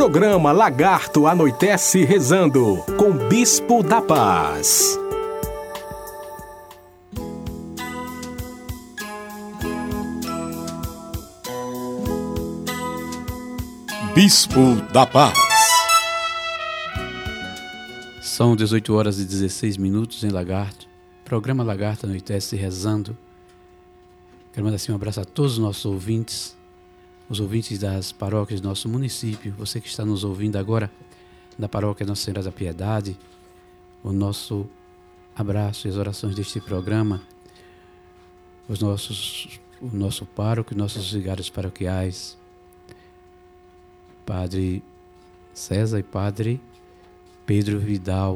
Programa Lagarto Anoitece Rezando, com Bispo da Paz. Bispo da Paz. São 18 horas e 16 minutos em Lagarto. Programa Lagarto Anoitece Rezando. Quero mandar assim um abraço a todos os nossos ouvintes, os ouvintes das paróquias do nosso município, você que está nos ouvindo agora da paróquia Nossa Senhora da Piedade. O nosso abraço e as orações deste programa, o nosso pároco e nossos vigários paroquiais, Padre César e Padre Pedro Vidal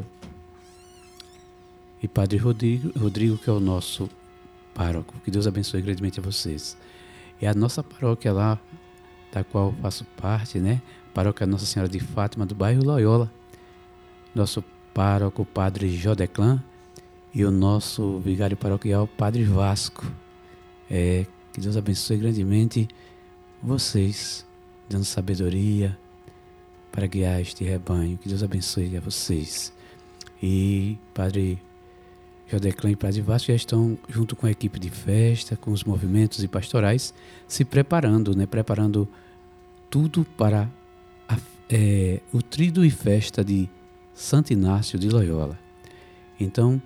e Padre Rodrigo, que é o nosso pároco. Que Deus abençoe grandemente a vocês. E a nossa paróquia lá, da qual eu faço parte, né? Paróquia Nossa Senhora de Fátima, do bairro Loyola. Nosso pároco, Padre Jodeclan, e o nosso vigário paroquial, Padre Vasco. Que Deus abençoe grandemente vocês, dando sabedoria para guiar este rebanho. Que Deus abençoe a vocês. E Padre Jodeclan e Padre Vasco já estão junto com a equipe de festa, com os movimentos e pastorais, se preparando, né? Preparando tudo para o tríduo e festa de Santo Inácio de Loyola. Então,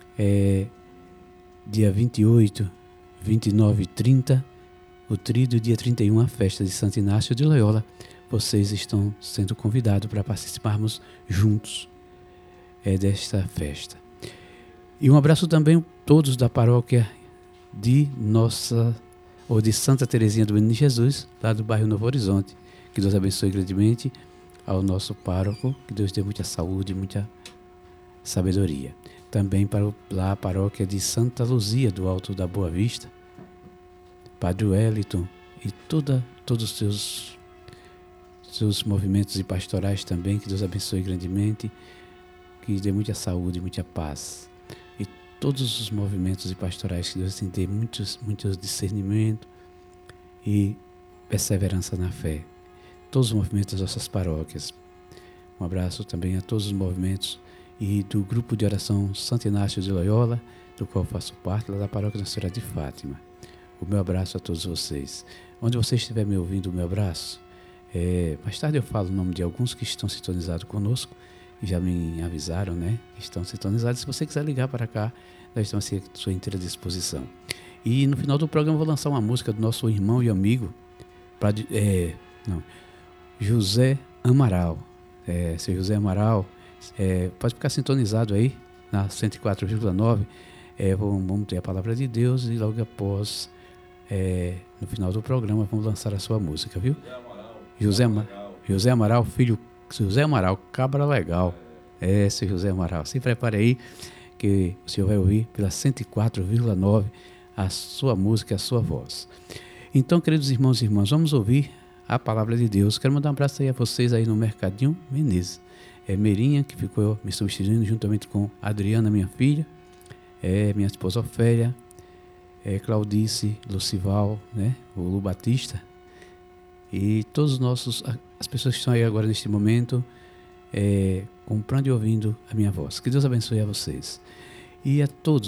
dia 28, 29 e 30, o tríduo, dia 31, a festa de Santo Inácio de Loyola. Vocês estão sendo convidados para participarmos juntos desta festa. E um abraço também a todos da paróquia de Santa Teresinha do Menino Jesus, lá do bairro Novo Horizonte. Que Deus abençoe grandemente ao nosso pároco, que Deus dê muita saúde, muita sabedoria. Também para lá a paróquia de Santa Luzia, do Alto da Boa Vista, Padre Wellington e todos os seus movimentos e pastorais também. Que Deus abençoe grandemente, que dê muita saúde e muita paz. Todos os movimentos e pastorais, que Deus dê muito discernimento e perseverança na fé. Todos os movimentos das nossas paróquias. Um abraço também a todos os movimentos e do grupo de oração Santo Inácio de Loyola, do qual faço parte, lá da paróquia Nossa Senhora de Fátima. O meu abraço a todos vocês. Onde você estiver me ouvindo, o meu abraço. Mais tarde eu falo o nome de alguns que estão sintonizados conosco, já me avisaram, né? Estão sintonizados. Se você quiser ligar para cá, nós estamos à sua inteira disposição. E no final do programa eu vou lançar uma música do nosso irmão e amigo, José Amaral. Seu José Amaral, pode ficar sintonizado aí na 104,9. Vamos ter a palavra de Deus e logo após, no final do programa, vamos lançar a sua música, viu? José Amaral, filho José Amaral, cabra legal. Seu José Amaral. Se prepare aí, que o senhor vai ouvir pela 104,9 a sua música, a sua voz. Então, queridos irmãos e irmãs, vamos ouvir a palavra de Deus. Quero mandar um abraço aí a vocês aí no Mercadinho Menezes. Meirinha, que ficou me substituindo juntamente com Adriana, minha filha, minha esposa Ofélia, Claudice, Lucival, né, o Lu Batista, e todos as pessoas que estão aí agora neste momento, comprando e ouvindo a minha voz. Que Deus abençoe a vocês. E a todos